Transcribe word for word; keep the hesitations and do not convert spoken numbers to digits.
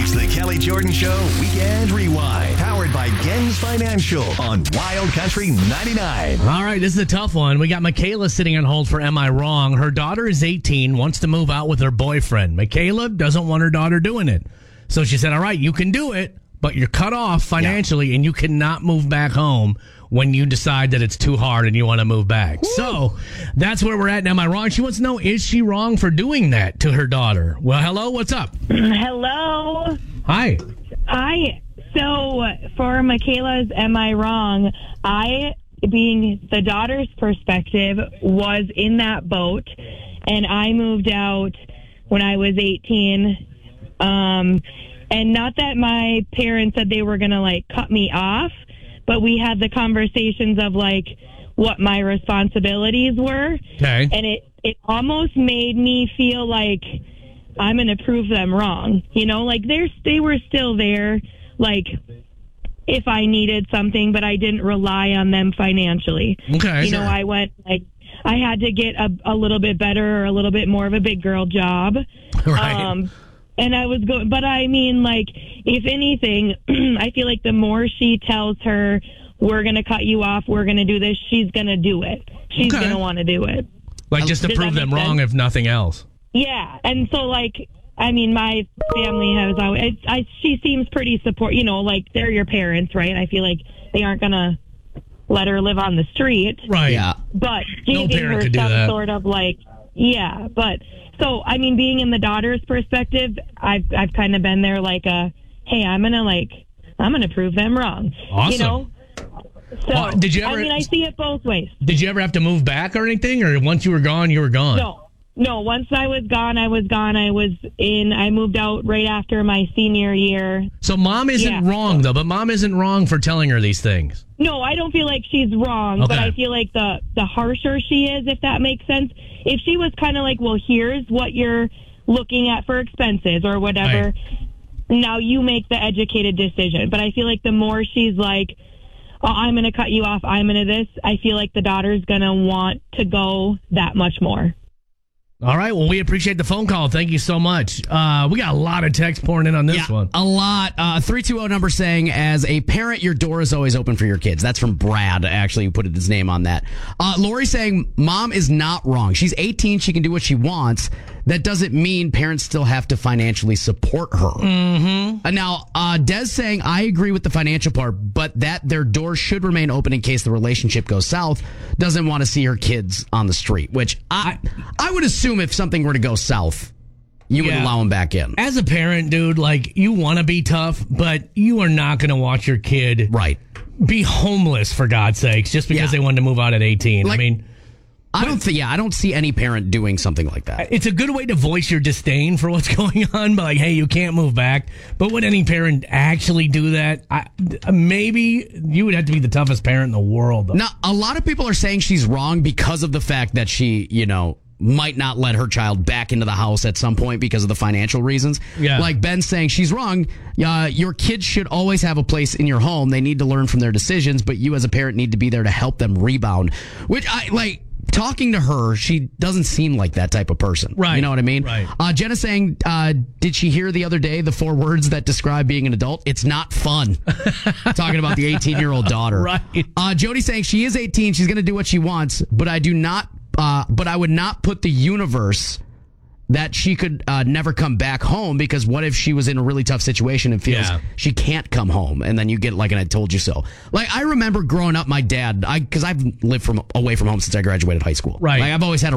It's the Kelly Jordan Show Weekend Rewind, powered by Gens Financial on Wild Country ninety-nine. All right, this is a tough one. We got Michaela sitting on hold for Am I Wrong? Her daughter is eighteen, wants to move out with her boyfriend. Michaela doesn't want her daughter doing it. So she said, all right, you can do it, but you're cut off financially, yeah. and you cannot move back home when you decide that it's too hard and you want to move back. Woo. So that's where we're at. Now, am I wrong? She wants to know, is she wrong for doing that to her daughter? Well, hello, what's up? Hello. Hi. Hi. So for Michaela's Am I Wrong, I, being the daughter's perspective, was in that boat, and I moved out when I was eighteen. Um, and not that my parents said they were going to, like, cut me off, but we had the conversations of, like, what my responsibilities were. Okay. And it, it almost made me feel like I'm going to prove them wrong. You know, like, they're, they were still there, like, if I needed something, but I didn't rely on them financially. Okay. You sure. know, I went, like, I had to get a, a little bit better or a little bit more of a big girl job. Right. Um, and I was going, but I mean, like, if anything, I feel like the more she tells her, we're going to cut you off, we're going to do this, she's going to do it. She's Okay. going to want to do it. Like, just to Does prove that them make wrong, sense? if nothing else. Yeah. And so, like, I mean, my family has always, I, I, she seems pretty support, you know, like, they're your parents, right? I feel like they aren't going to let her live on the street. Right. Yeah. But No giving parent her could do some that. sort of, like, yeah, but so I mean, being in the daughter's perspective, I've I've kind of been there, like a, hey, I'm gonna like, I'm gonna prove them wrong. Awesome. You know. So Well, did you ever- I mean, I see it both ways. Did you ever have to move back or anything? Or once you were gone, you were gone? No. No, once I was gone, I was gone. I was in, I moved out right after my senior year. So mom isn't Yeah. wrong, though, but mom isn't wrong for telling her these things. No, I don't feel like she's wrong, Okay. but I feel like the, the harsher she is, if that makes sense. If she was kind of like, well, here's what you're looking at for expenses or whatever, Right. now you make the educated decision. But I feel like the more she's like, oh, I'm going to cut you off, I'm going to this, I feel like the daughter's going to want to go that much more. All right. Well, we appreciate the phone call. Thank you so much. Uh, we got a lot of text pouring in on this yeah, one. A lot. Uh, three two zero number saying, as a parent, your door is always open for your kids. That's from Brad, actually, who put his name on that. Uh, Lori saying, mom is not wrong. She's eighteen. She can do what she wants. That doesn't mean parents still have to financially support her. Mm-hmm. Uh, now, uh, Des saying, I agree with the financial part, but that their door should remain open in case the relationship goes south. Doesn't want to see her kids on the street, which I, I would assume if something were to go south, you would Yeah. allow them back in. As a parent, dude, like, you want to be tough, but you are not going to watch your kid Right. be homeless, for God's sakes, just because Yeah. they wanted to move out at eighteen. Like- I mean, I don't think, yeah, I don't see any parent doing something like that. it's a good way to voice your disdain for what's going on, but like, hey, you can't move back. But would any parent actually do that? I, maybe you would have to be the toughest parent in the world, though. Now, a lot of people are saying she's wrong because of the fact that she, you know, might not let her child back into the house at some point because of the financial reasons. Yeah. Like Ben's saying, she's wrong. Uh, your kids should always have a place in your home. They need to learn from their decisions, but you as a parent need to be there to help them rebound. Which I like. Talking to her, she doesn't seem like that type of person. Right. You know what I mean? Right. Uh, Jenna saying, uh, did she hear the other day the four words that describe being an adult? It's not fun. Talking about the eighteen-year-old daughter. Right. Uh, Jody saying she is eighteen. She's going to do what she wants, but I do not, uh, but I would not put the universe that she could uh, never come back home, because what if she was in a really tough situation and feels Yeah. she can't come home, and then you get like an I told you so. Like, I remember growing up, my dad, I because I've lived from away from home since I graduated high school. Right. Like, I've always had a